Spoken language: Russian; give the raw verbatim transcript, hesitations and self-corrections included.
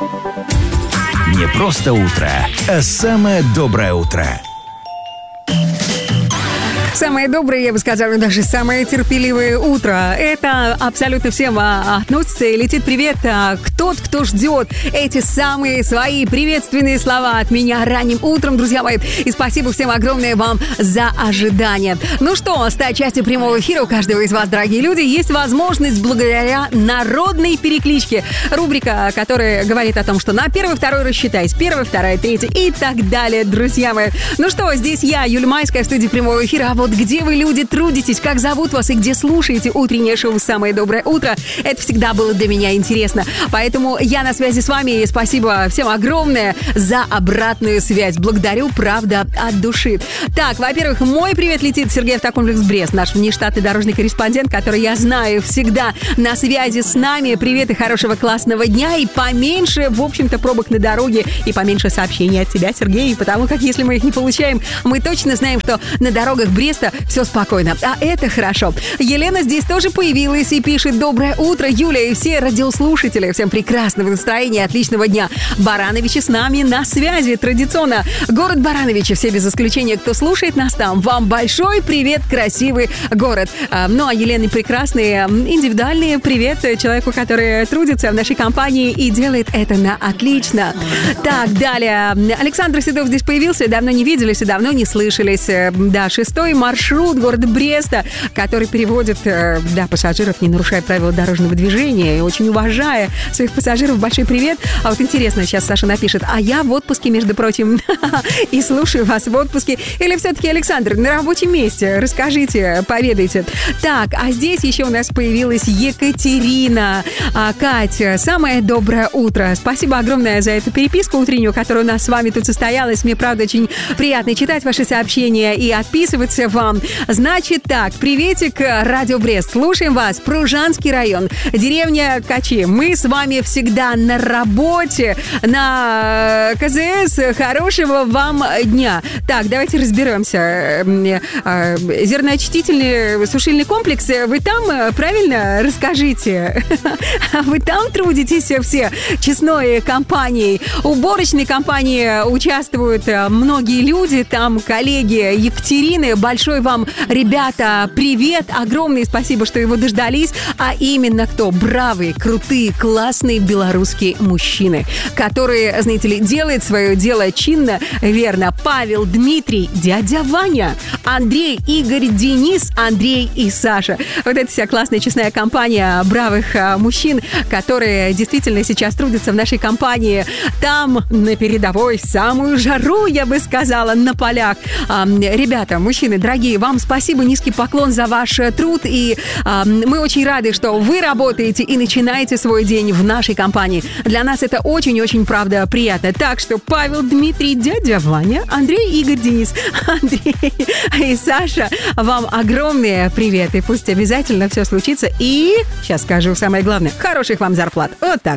Не просто утро, а самое доброе утро. Самое доброе, я бы сказала, даже самое терпеливое утро. Это абсолютно всем относится и летит привет к тот, кто ждет эти самые свои приветственные слова от меня ранним утром, друзья мои. И спасибо всем огромное вам за ожидание. Ну что, стать частью прямого эфира у каждого из вас, дорогие люди, есть возможность благодаря народной перекличке. Рубрика, которая говорит о том, что на первый, второй рассчитайся, первый, второй, третий и так далее, друзья мои. Ну что, здесь я, Юлия Майская, в студии прямого эфира. А вот где вы, люди, трудитесь, как зовут вас и где слушаете утреннее шоу «Самое доброе утро», это всегда было для меня интересно. Поэтому я на связи с вами, и спасибо всем огромное за обратную связь. Благодарю, правда, от души. Так, во-первых, мой привет летит Сергей Автокомплекс Брест, наш внештатный дорожный корреспондент, который, я знаю, всегда на связи с нами. Привет и хорошего классного дня, и поменьше, в общем-то, пробок на дороге, и поменьше сообщений от тебя, Сергей, потому как, если мы их не получаем, мы точно знаем, что на дорогах Бреста все спокойно, а это хорошо. Елена здесь тоже появилась и пишет: доброе утро, Юля и все радиослушатели. Всем прекрасного настроения, отличного дня. Барановичи с нами на связи традиционно. Город Барановичи, все без исключения, кто слушает нас там, вам большой привет, красивый город. Ну а Елене прекрасный индивидуальный привет человеку, который трудится в нашей компании и делает это на отлично. Так, далее. Александр Седов здесь появился, давно не виделись и давно не слышались. Да, шестой маршрут города Бреста, который переводит, да, пассажиров, не нарушая правила дорожного движения и очень уважая своих пассажиров. Большой привет. А вот интересно, сейчас Саша напишет: а я в отпуске, между прочим, и слушаю вас в отпуске. Или все-таки, Александр, на рабочем месте? Расскажите, поведайте. Так, а здесь еще у нас появилась Екатерина. А, Катя, самое доброе утро. Спасибо огромное за эту переписку утреннюю, которая у нас с вами тут состоялась. Мне, правда, очень приятно читать ваши сообщения и отписываться вам. Значит так, приветик, Радио Брест. Слушаем вас. Пружанский район, деревня Качи. Мы с вами всегда на работе, на КЗС. Хорошего вам дня. Так, давайте разберемся. Зерноочистительный сушильный комплекс. Вы там, правильно? Расскажите. Вы там трудитесь все честной компанией? Уборочной компании участвуют многие люди. Там коллеги Екатерины. Большой вам, ребята, привет. Огромное спасибо, что его дождались. А именно кто? Бравые, крутые, классные белорусские мужчины, которые, знаете ли, делают свое дело чинно, верно. Павел, Дмитрий, дядя Ваня, Андрей, Игорь, Денис, Андрей и Саша. Вот это вся классная, честная компания бравых а, мужчин, которые действительно сейчас трудятся в нашей компании. Там, на передовой, в самую жару, я бы сказала, на полях. А, ребята, мужчины, дорогие, вам спасибо, низкий поклон за ваш труд. И а, мы очень рады, что вы работаете и начинаете свой день в нашей компании. Для нас это очень-очень, правда, приятно. Так что Павел, Дмитрий, дядя Ваня, Андрей, Игорь, Денис, Андрей и Саша, вам огромные приветы. Пусть обязательно все случится. И, сейчас скажу самое главное, хороших вам зарплат. Вот так.